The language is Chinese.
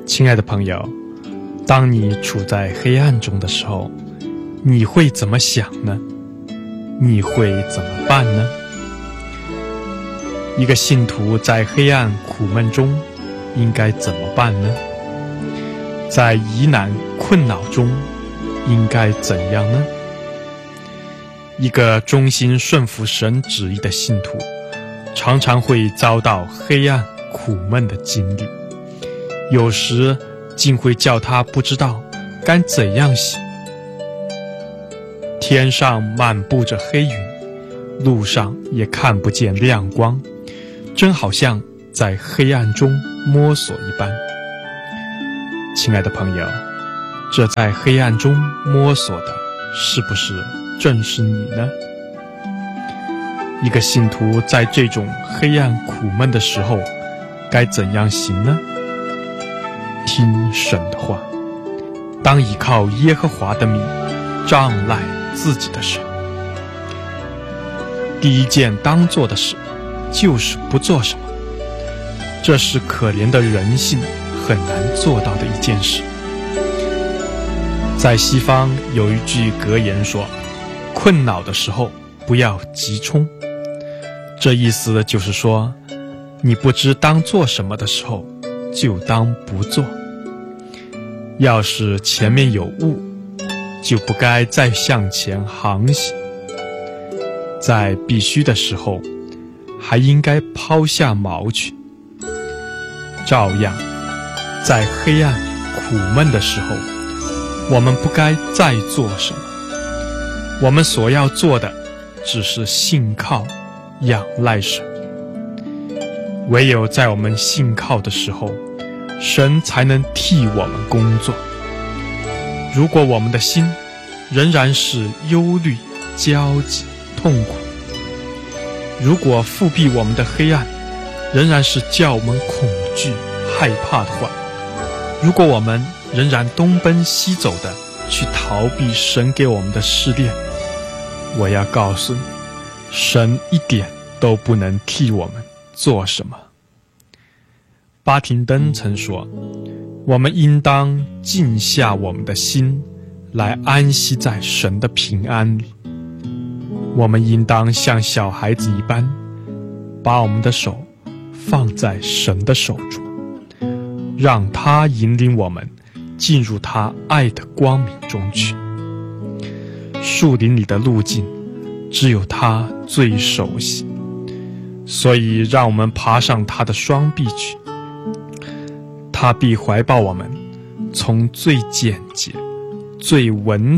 亲爱的朋友，当你处在黑暗中的时候，你会怎么想呢？你会怎么办呢？一个信徒在黑暗苦闷中应该怎么办呢？在疑难困扰中应该怎样呢？一个忠心顺服神旨意的信徒，常常会遭到黑暗苦闷的经历，有时竟会叫他不知道该怎样行。天上漫布着黑云，路上也看不见亮光，真好像在黑暗中摸索一般。亲爱的朋友，这在黑暗中摸索的是不是正是你呢？一个信徒在这种黑暗苦闷的时候该怎样行呢？听神的话，当倚靠耶和华的名，仗赖自己的神。第一件当做的事就是不做什么，这是可怜的人性很难做到的一件事。在西方有一句格言说，困扰的时候不要急冲，这意思就是说，你不知当做什么的时候就当不做。要是前面有雾，就不该再向前航行。在必须的时候，还应该抛下矛去。照样，在黑暗苦闷的时候，我们不该再做什么。我们所要做的，只是信靠、仰赖神。唯有在我们信靠的时候，神才能替我们工作。如果我们的心仍然是忧虑、焦急、痛苦，如果覆庇我们的黑暗仍然是叫我们恐惧、害怕的话，如果我们仍然东奔西走的去逃避神给我们的试炼，我要告诉你，神一点都不能替我们做什么。巴廷登曾说，我们应当静下我们的心来安息在神的平安里。我们应当像小孩子一般，把我们的手放在神的手中，让他引领我们进入他爱的光明中去。树林里的路径只有他最熟悉，所以让我们爬上他的双臂去，他必怀抱我们，从最简洁、最稳